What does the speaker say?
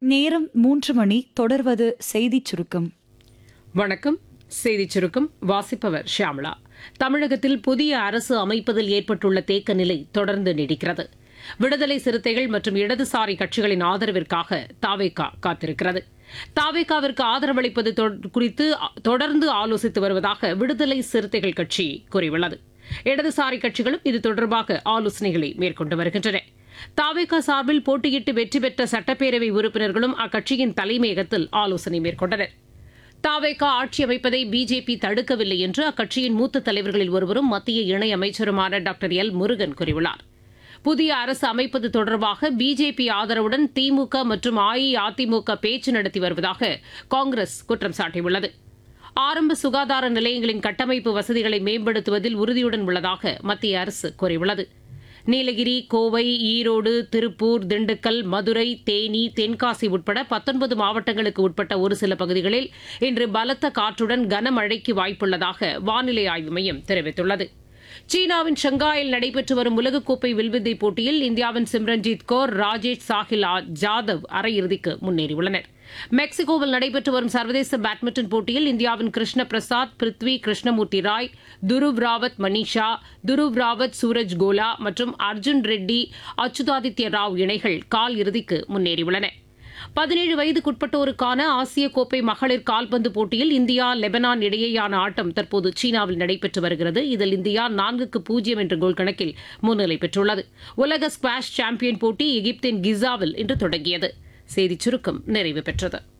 நேரம் 3 மணி. தொடர்வது செய்திச் சுருக்கம். வணக்கம். செய்திச் சுருக்கம் வாசிப்பவர் ஷியாமளா. தமிழகத்தில் புதிய அரசு அமைப்பதில் ஏற்பட்டுள்ள தேக்க நிலை தொடர்ந்து நீடிக்கிறது. விடுதலை சிறுத்தைகள் மற்றும் இடதுசாரி கட்சிகளின் ஆதரவிற்காக தாவேகா காத்திருக்கிறது. தாவேகாவிற்கு ஆதரவளிப்பது குறித்து தொடர்ந்து ஆலோசித்து வருவதாக விடுதலை சிறுத்தைகள் கட்சி கூறியுள்ளது. இடதுசாரி கட்சிகளும் இது தொடர்பாக ஆலோசனைகளை மேற்கொண்டு வருகின்றன. தாவேகா சார்பில் போட்டியிட்டு வெற்றி பெற்ற சட்டப்பேரவை உறுப்பினர்களும் அக்கட்சியின் தலைமையகத்தில் ஆலோசனை மேற்கொண்டனர். தாவேகா ஆட்சி அமைப்பதை பிஜேபி தடுக்கவில்லை என்று அக்கட்சியின் மூத்த தலைவர்களில் ஒருவரும் மத்திய இணையமைச்சருமான டாக்டர் எல் முருகன் கூறியுள்ளார். புதிய அரசு அமைப்பது தொடர்பாக பிஜேபி ஆதரவுடன் திமுக மற்றும் அஇஅதிமுக பேச்சு நடத்தி வருவதாக காங்கிரஸ் குற்றம் சாட்டியுள்ளது. ஆரம்ப சுகாதார நிலையங்களின் கட்டமைப்பு வசதிகளை மேம்படுத்துவதில் உறுதியுடன் உள்ளதாக மத்திய அரசு கூறியுள்ளது. நீலகிரி, கோவை, ஈரோடு, திருப்பூர், திண்டுக்கல், மதுரை, தேனி, தென்காசி உட்பட 19 மாவட்டங்களுக்கு உட்பட்ட ஒரு சில பகுதிகளில் இன்று பலத்த காற்றுடன் கனமழைக்கு வாய்ப்புள்ளதாக வானிலை ஆய்வு மையம் தெரிவித்துள்ளது. சீனாவின் ஷங்காயில் நடைபெற்று வரும் உலகக்கோப்பை வில்வித்தை போட்டியில் இந்தியாவின் சிம்ரன்ஜீத் கौर, ராஜேஷ் சாஹில் ஜாதவ் அரையிறுதிக்கு முன்னேறியுள்ளனர். மெக்சிகோவில் நடைபெற்று வரும் சர்வதேச பேட்மிண்டன் போட்டியில் இந்தியாவின் கிருஷ்ண பிரசாத், பிருத்வி கிருஷ்ணமூர்த்தி ராய், துருவ் ராவத் மனிஷா, துருவ் ராவத் சூரஜ் கோலா மற்றும் அர்ஜுன் ரெட்டி அச்சுதாதித்ய ராவ் இணைகள் கால் இறுதிக்கு முன்னேறியுள்ளன. 17 வயதுக்குட்பட்டோருக்கான ஆசிய கோப்பை மகளிர் கால்பந்து போட்டியில் இந்தியா லெபனான் இடையேயான ஆட்டம் தற்போது சீனாவில் நடைபெற்று வருகிறது. இதில் இந்தியா 4-0 என்ற கோல் கணக்கில் முன்னிலை பெற்றுள்ளது. உலக ஸ்குவாஷ் சாம்பியன் போட்டி எகிப்தின் கிசாவில் இன்று தொடங்கியது. செய்திச் சுருக்கம் நிறைவு பெற்றது.